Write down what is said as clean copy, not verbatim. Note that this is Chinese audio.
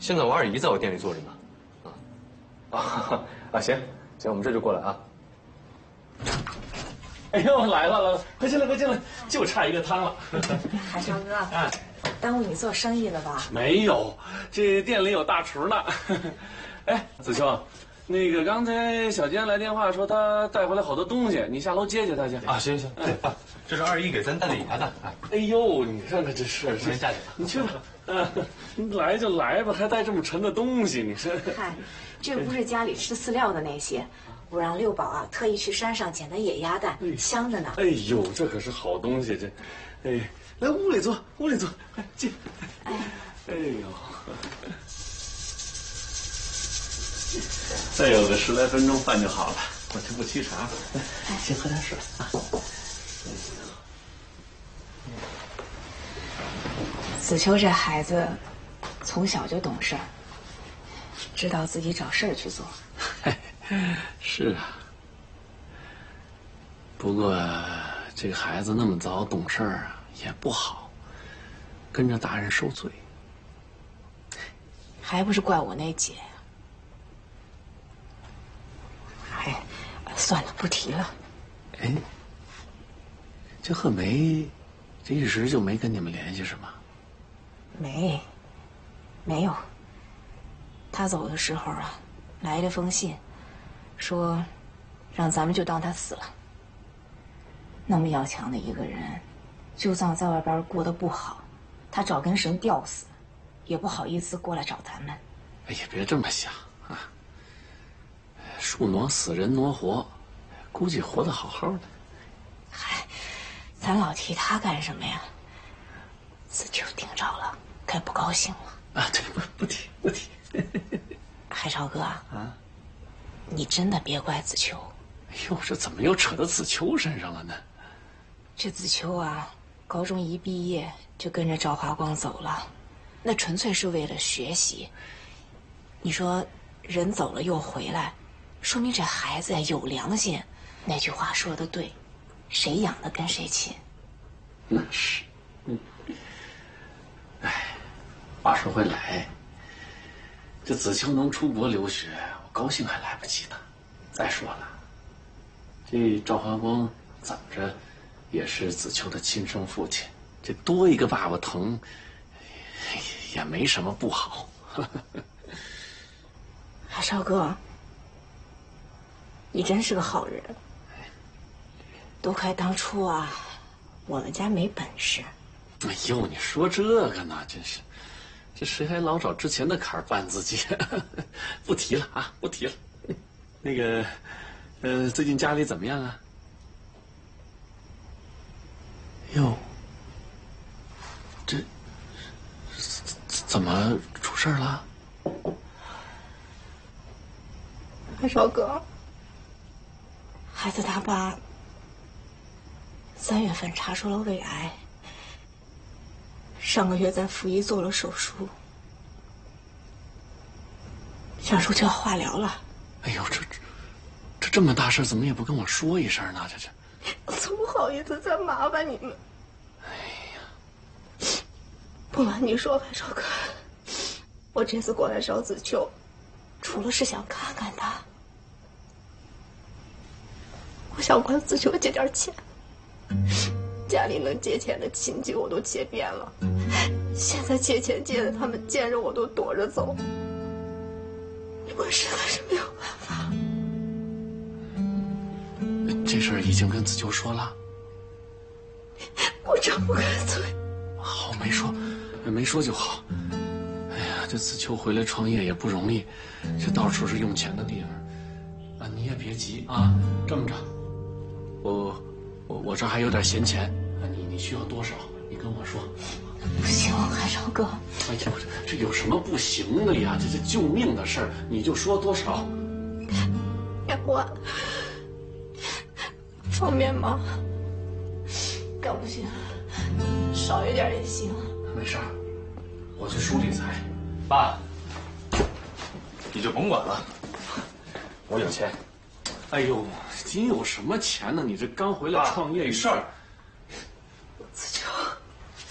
现在我二姨在我店里坐着呢。 行，我们这就过来啊。 哎呦，来了，快进来，就差一个汤了。 海少哥，耽误你做生意了吧？ 没有，这店里有大厨呢。哎，子秋，那个刚才小坚来电话说他带回来好多东西，你下楼接他去。 啊，行，对，爸，这是二姨给咱带的牙的。 哎呦，你看看这事， 先下去吧。 你去吧。来就来吧，还带这么沉的东西，你说？ 嗨，这不是家里吃饲料的那些，我让六宝啊特意去山上捡的野鸭蛋，香着呢。 哎呦，这可是好东西，这，哎，来屋里坐，快进。哎呦，再有个10来分钟饭就好了，我就不沏茶了。先喝点水啊。 子秋这孩子，从小就懂事儿，知道自己找事儿去做。 是啊，不过这个孩子那么早懂事儿啊，也不好，跟着大人受罪。 还不是怪我那姐呀！哎，算了，不提了。 哎，这贺梅，这一直就没跟你们联系是吗？ 没有。他走的时候啊，来了封信，说让咱们就当他死了。那么要强的一个人，就算在外边过得不好，他找根绳吊死，也不好意思过来找咱们。 哎呀，别这么想啊！树挪死，人挪活，估计活得好好的。 嗨，咱老提他干什么呀？子秋听着了，该不高兴了。 啊，对，不提。 海潮哥啊，你真的别怪子秋。 哎呦，这怎么又扯到子秋身上了呢？ 这子秋啊，高中一毕业就跟着赵华光走了，那纯粹是为了学习。你说人走了又回来，说明这孩子呀有良心。那句话说的对，谁养的跟谁亲。 那是，哎，话说回来，这子秋能出国留学，我高兴还来不及呢。再说了，这赵华光怎么着，也是子秋的亲生父亲，这多一个爸爸疼，也没什么不好。 海少哥，你真是个好人。多亏当初啊，我们家没本事。 哎呦，你说这个呢，真是，这谁还老找之前的坎儿绊自己？不提了啊，不提了。那个，最近家里怎么样啊？哟，这怎么出事了？ 海少哥，孩子他爸3月份查出了胃癌，上个月在附一做了手术，下周就要化疗了。 哎呦，这么大事，怎么也不跟我说一声呢？这我怎么好意思再麻烦你们？ 哎呀， 不瞒你说，海少哥，我这次过来找子秋，除了是想看看他，我想管子秋借点钱。家里能借钱的亲戚我都借遍了，现在借钱借的他们见着我都躲着走，我实在是没有办法。 这事儿已经跟子秋说了？ 我真不敢催。 好，没说就好。哎呀，这子秋回来创业也不容易，这到处是用钱的地方。啊，你也别急啊，这么着，我这还有点闲钱，你需要多少？你跟我说。 不行，海少哥。 哎呀，这有什么不行的呀？这是救命的事儿，你就说多少。 2万，方便吗？要不行，少一点也行。 没事儿，我去梳理财。 爸，你就甭管了，我有钱。 哎呦，你有什么钱呢？你这刚回来创业， 没事儿，